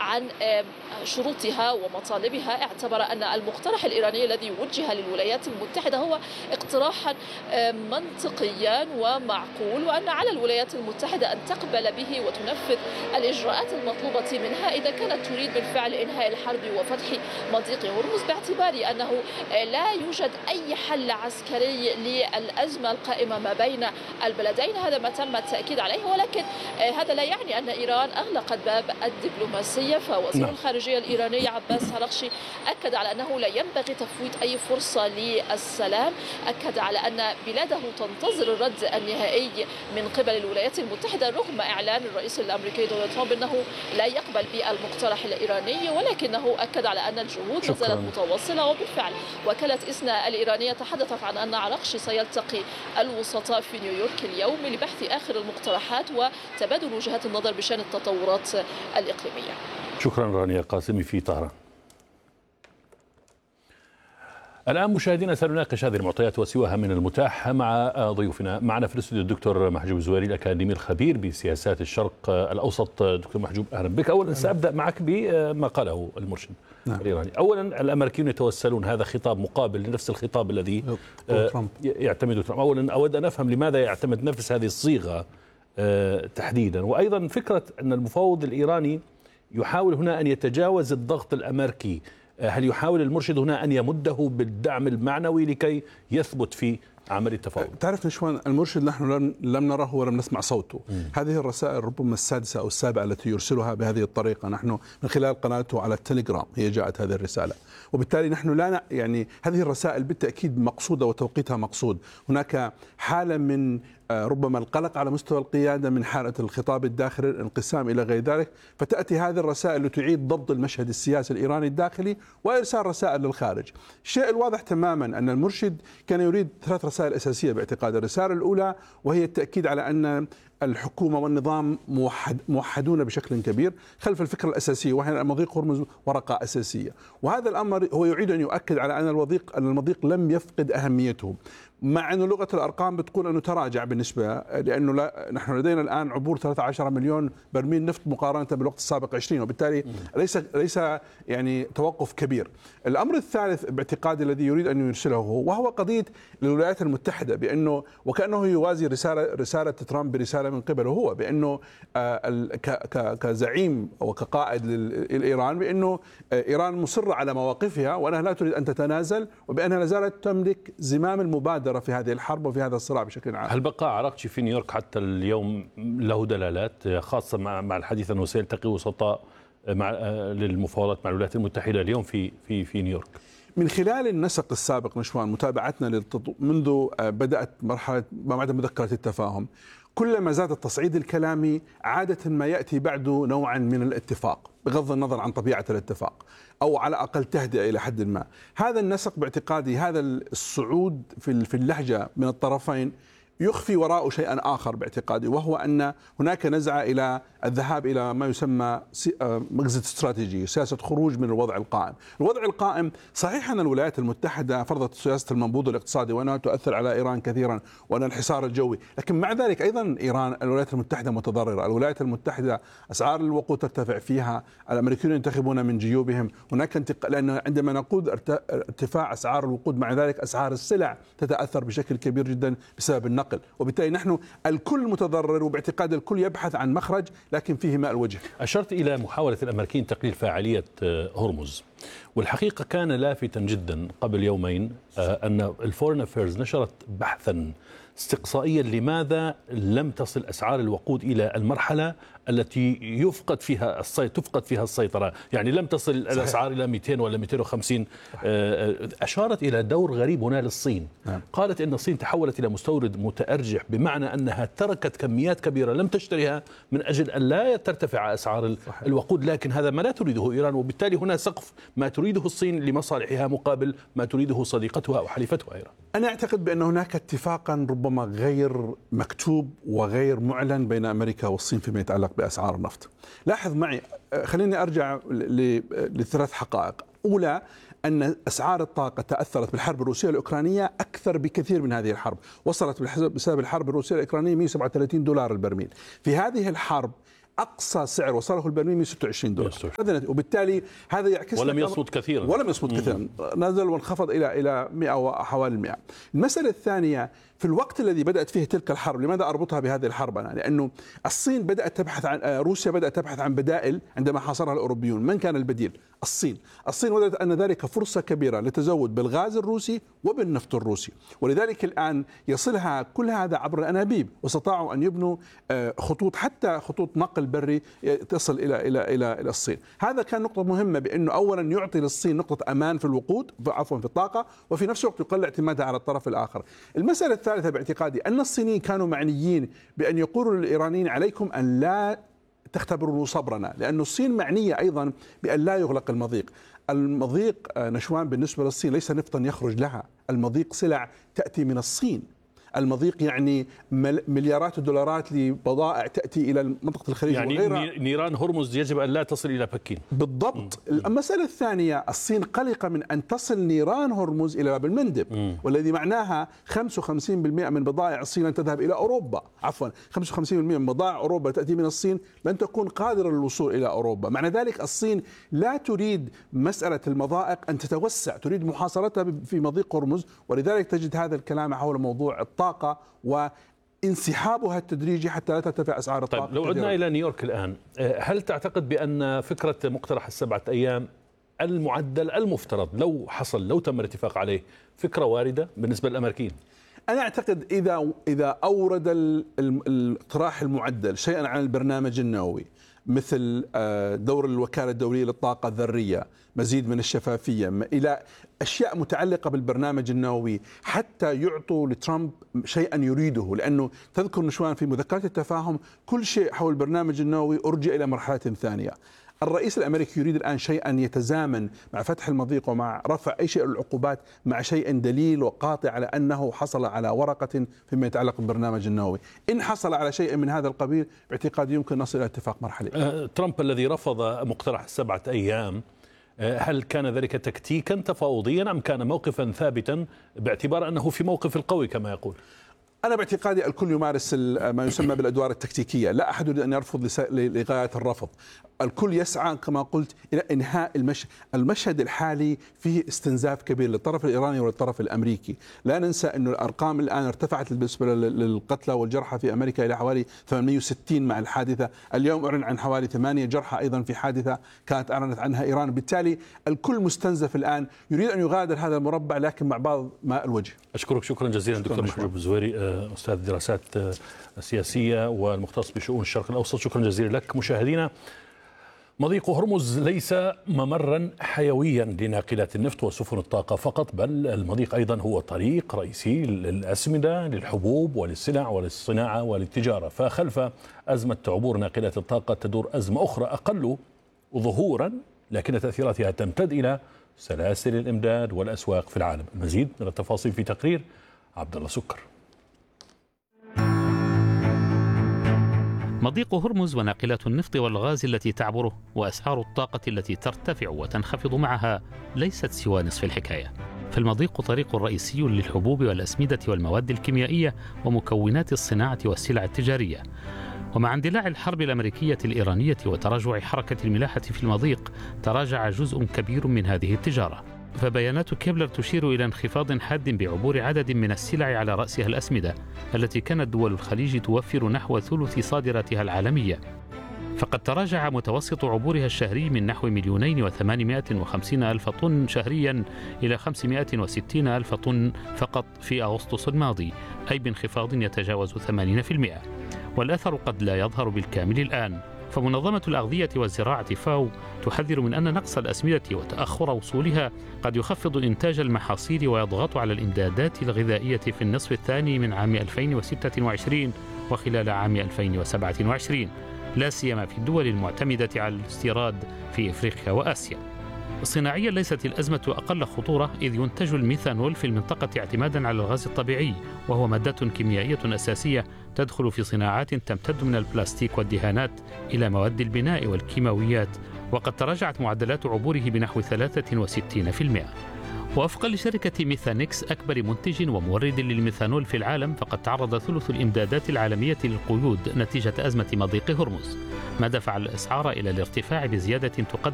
عن شروطها ومطالبها. اعتبر أن المقترح الإيراني الذي وجه للولايات المتحدة هو اقتراحا منطقيا ومعقول، وأن على الولايات المتحدة أن تقبل به وتنفذ الإجراءات المطلوبة منها إذا كانت تريد بالفعل إنهاء الحرب وفتح مضيق هرمز، باعتبار أنه لا يوجد أي حل عسكري للأزمة القائمة ما بين البلدين. هذا ما تم التأكيد عليه، ولكن هذا لا يعني أن إيران أغلقت باب الدبلوماسية. فوزير الخارجية الإيراني عباس عراقشي أكد على أنه لا ينبغي تفويت أي فرصة للسلام. أكد على أن بلاده تنتظر الرد النهائي من قبل الولايات المتحدة رغم إعلان الرئيس الأمريكي دونالد ترامب أنه لا يقبل بالمقترح الإيراني، ولكنه أكد على أن الجهود ما زالت متواصلة. وبالفعل وكالة إسنا الإيرانية تحدثت عن أن عراقشي سيلتقي الوسطاء في نيويورك اليوم لبحث آخر المقترحات وتبادل وجهات النظر بشأن التطورات الإقليمية. شكرا رانيا قاسمي في طهران. الآن مشاهدينا سنناقش هذه المعطيات وسواها من المتاح مع ضيوفنا. معنا في الاستوديو الدكتور محجوب الزويري الأكاديمي الخبير بسياسات الشرق الأوسط. دكتور محجوب أهلا بك. أولا سأبدأ معك بما قاله المرشد الإيراني. أولا الأمريكيون يتوسلون، هذا خطاب مقابل لنفس الخطاب الذي يعتمد ترامب. أولا أود أن أفهم لماذا يعتمد نفس هذه الصيغة تحديدا، وأيضا فكرة أن المفاوض الإيراني يحاول هنا أن يتجاوز الضغط الأمريكي. هل يحاول المرشد هنا أن يمده بالدعم المعنوي لكي يثبت في عمل التفاوض؟ تعرف نشوان، المرشد نحن لم نره ولم نسمع صوته. هذه الرسائل ربما السادسة أو السابعة التي يرسلها بهذه الطريقة. نحن من خلال قناته على التليجرام هي جاءت هذه الرسالة، وبالتالي نحن لا يعني هذه الرسائل بالتأكيد مقصودة وتوقيتها مقصود. هناك حالة من ربما القلق على مستوى القيادة من حالة الخطاب الداخلي، الانقسام إلى غير ذلك، فتأتي هذه الرسائل لتعيد ضبط المشهد السياسي الإيراني الداخلي وإرسال رسائل للخارج. الشيء الواضح تماما أن المرشد كان يريد 3 رسائل أساسية باعتقاد. الرسالة الأولى وهي التأكيد على أن الحكومة والنظام موحدون بشكل كبير خلف الفكرة الأساسية، وهي مضيق هرمز ورقة أساسية. وهذا الأمر هو يريد أن يؤكد على أن المضيق لم يفقد أهميته، مع أن لغة الأرقام بتقول أنه تراجع بالنسبة، لأنه نحن لدينا الآن عبور 13 مليون برميل نفط مقارنة بالوقت السابق 20، وبالتالي ليس يعني توقف كبير. الأمر الثالث باعتقادي الذي يريد أن يرسله وهو قضية الولايات المتحدة، بأنه وكأنه يوازي رسالة ترامب برسالة من قبله هو، بأنه كزعيم وكقائد لإيران، بأنه إيران مصرة على مواقفها وأنها لا تريد أن تتنازل، وبأنها لا زالت تملك زمام المبادرة في هذه الحرب وفي هذا الصراع بشكل عام. هل بقى عراقشي في نيويورك حتى اليوم له دلالات خاصة مع الحديث أنه سيلتقي وسطاء للمفاوضات مع الولايات المتحدة اليوم في نيويورك؟ من خلال النسق السابق نشوان، متابعتنا منذ بدأت مرحلة ما بعد مذكرة التفاهم، كلما زاد التصعيد الكلامي عادة ما يأتي بعده نوعا من الاتفاق بغض النظر عن طبيعة الاتفاق، أو على أقل تهدئة إلى حد ما. هذا النسق باعتقادي، هذا الصعود في اللهجة من الطرفين يخفي وراءه شيئا آخر باعتقادي، وهو أن هناك نزعة إلى الذهاب إلى ما يسمى مغزى استراتيجي، سياسة خروج من الوضع القائم. الوضع القائم صحيح أن الولايات المتحدة فرضت سياسة المنبوذ الاقتصادي وأنها تؤثر على إيران كثيرا، وأن الحصار الجوي، لكن مع ذلك أيضا الولايات المتحدة متضررة. الولايات المتحدة أسعار الوقود ترتفع فيها، الأمريكيون ينتخبون من جيوبهم، هناك لأن عندما نقود ارتفاع أسعار الوقود، مع ذلك أسعار السلع تتأثر بشكل كبير جدا بسبب النقل، وبالتالي نحن الكل متضرر، وباعتقاد الكل يبحث عن مخرج لكن فيه ماء الوجه. أشرت إلى محاولة الأمريكيين تقليل فاعلية هرمز، والحقيقة كان لافتا جدا قبل يومين أن الفورن أفيرز نشرت بحثا استقصائيا لماذا لم تصل أسعار الوقود إلى المرحلة التي تفقد فيها السيطرة، يعني لم تصل الأسعار إلى 200 ولا 250. أشارت إلى دور غريب هنا للصين. قالت إن الصين تحولت إلى مستورد متأرجح، بمعنى أنها تركت كميات كبيرة لم تشتريها من أجل أن لا ترتفع أسعار الوقود، لكن هذا ما لا تريده إيران، وبالتالي هنا سقف ما تريده الصين لمصالحها مقابل ما تريده صديقتها أو حليفتها إيران. أنا أعتقد بأن هناك اتفاقا ربما غير مكتوب وغير معلن بين أمريكا والصين فيما يتعلق بأسعار النفط. لاحظ معي، خليني أرجع لثلاث حقائق. أولى، أن أسعار الطاقة تأثرت بالحرب الروسية الأوكرانية أكثر بكثير من هذه الحرب، وصلت بسبب الحرب الروسية الأوكرانية $137 البرميل. في هذه الحرب أقصى سعر وصله البرميل من $26. وبالتالي هذا يعكس ولم يصمد كثيرا نزل وانخفض إلى 100 وحوالي 100. المسألة الثانية، في الوقت الذي بدأت فيه تلك الحرب، لماذا أربطها بهذه الحرب أنا؟ لأنه الصين بدأت تبحث عن روسيا بدأت تبحث عن بدائل عندما حاصرها الأوروبيون. من كان البديل؟ الصين وجدت أن ذلك فرصة كبيرة للتزود بالغاز الروسي وبالنفط الروسي، ولذلك الآن يصلها كل هذا عبر الأنابيب، واستطاعوا أن يبنوا خطوط، حتى خطوط نقل بري تصل إلى الصين. هذا كان نقطة مهمة، بأنه أولا يعطي للصين نقطة أمان في الوقود، في الطاقة، وفي نفس الوقت يقلل اعتمادها على الطرف الآخر. المسألة الثالثة باعتقادي أن الصينيين كانوا معنيين بأن يقولوا للإيرانيين عليكم أن لا تختبروا صبرنا، لأن الصين معنية أيضا بأن لا يغلق المضيق. المضيق نشوان بالنسبة للصين ليس نفطا يخرج لها، المضيق سلع تأتي من الصين. المضيق يعني مليارات الدولارات لبضائع تأتي إلى منطقة الخليج يعني وغيرها. نيران هرمز يجب أن لا تصل إلى بكين. بالضبط. المسألة الثانية، الصين قلقة من أن تصل نيران هرمز إلى باب المندب، والذي معناها 55% من بضائع الصين لن تذهب إلى أوروبا، 55% من بضائع أوروبا تأتي من الصين لن تكون قادرة للوصول إلى أوروبا. معنى ذلك الصين لا تريد مسألة المضائق أن تتوسع، تريد محاصرتها في مضيق هرمز، ولذلك تجد هذا الكلام حول موضوع الطاقة وانسحابها التدريجي حتى لا ترتفع أسعار الطاقة. طيب، لو عدنا إلى نيويورك الآن، هل تعتقد بأن فكرة مقترح ال7 أيام المعدل المفترض لو تم الاتفاق عليه فكرة واردة بالنسبة للأمريكيين؟ أنا أعتقد إذا أورد الاقتراح المعدل شيئا عن البرنامج النووي، مثل دور الوكالة الدولية للطاقة الذرية، مزيد من الشفافية، إلى أشياء متعلقة بالبرنامج النووي، حتى يعطوا لترامب شيئا يريده. لأنه تذكر نشوان في مذكرات التفاهم كل شيء حول البرنامج النووي أرجع إلى مرحلة ثانية. الرئيس الأمريكي يريد الآن شيئا يتزامن مع فتح المضيق ومع رفع أي شيء العقوبات مع شيء دليل وقاطع على أنه حصل على ورقة فيما يتعلق بالبرنامج النووي. إن حصل على شيء من هذا القبيل باعتقادي يمكن نصل إلى اتفاق مرحلي. ترامب الذي رفض مقترح ال7 أيام، هل كان ذلك تكتيكا تفاوضيا أم كان موقفا ثابتا باعتبار أنه في موقف القوي كما يقول؟ أنا باعتقادي الكل يمارس ما يسمى بالأدوار التكتيكية، لا أحد يريد أن يرفض لغاية الرفض. الكل يسعى كما قلت إلى إنهاء المشهد الحالي فيه استنزاف كبير للطرف الإيراني وللطرف الأمريكي. لا ننسى أن الأرقام الآن ارتفعت بالنسبة للقتلى والجرحى في أمريكا إلى حوالي 860 مع الحادثة. اليوم أعلن عن حوالي 8 جرحى أيضا في حادثة كانت أعلنت عنها إيران. بالتالي الكل مستنزف الآن، يريد أن يغادر هذا المربع لكن مع بعض ماء الوجه. أشكرك شكرا جزيلا دكتور محجوب الزويري، أستاذ الدراسات السياسية والمختص بشؤون الشرق الأوسط. شكرا جزيلا لك. مشاهدينا، مضيق هرمز ليس ممرا حيويا لناقلات النفط وسفن الطاقة فقط، بل المضيق أيضا هو طريق رئيسي للأسمدة، للحبوب وللسلع وللصناعة وللتجارة. فخلف أزمة عبور ناقلات الطاقة تدور أزمة أخرى أقل ظهورا لكن تأثيراتها تمتد إلى سلاسل الإمداد والأسواق في العالم. المزيد من التفاصيل في تقرير عبد الله سكر. مضيق هرمز وناقلات النفط والغاز التي تعبره وأسعار الطاقة التي ترتفع وتنخفض معها ليست سوى نصف الحكاية. فالمضيق طريق رئيسي للحبوب والأسمدة والمواد الكيميائية ومكونات الصناعة والسلع التجارية. ومع اندلاع الحرب الأمريكية الإيرانية وتراجع حركة الملاحة في المضيق، تراجع جزء كبير من هذه التجارة. فبيانات كيبلر تشير إلى انخفاض حاد بعبور عدد من السلع على رأسها الأسمدة التي كانت دول الخليج توفر نحو ثلث صادراتها العالمية. فقد تراجع متوسط عبورها الشهري من نحو 2,850,000 طن شهريا إلى 560,000 طن فقط في أغسطس الماضي، أي بانخفاض يتجاوز 80%. والأثر قد لا يظهر بالكامل الآن. فمنظمة الأغذية والزراعة فاو تحذر من أن نقص الأسمدة وتأخر وصولها قد يخفض إنتاج المحاصيل ويضغط على الإمدادات الغذائية في النصف الثاني من عام 2026 وخلال عام 2027، لا سيما في الدول المعتمدة على الاستيراد في إفريقيا وآسيا. صناعيا ليست الأزمة أقل خطورة، إذ ينتج الميثانول في المنطقة اعتمادا على الغاز الطبيعي، وهو مادة كيميائية أساسية تدخل في صناعات تمتد من البلاستيك والدهانات إلى مواد البناء والكيماويات، وقد تراجعت معدلات عبوره بنحو 63%. وفقا لشركة ميثانكس أكبر منتج ومورد للميثانول في العالم، فقد تعرض ثلث الإمدادات العالمية للقيود نتيجة أزمة مضيق هرمز، ما دفع الأسعار إلى الارتفاع بزيادة تقدر